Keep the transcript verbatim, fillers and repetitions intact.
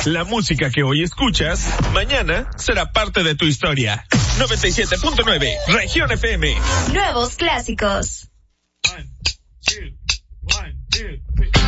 La música que hoy escuchas, mañana será parte de tu historia. noventa y siete punto nueve, Región F M. Nuevos clásicos. One, two, one, two, three.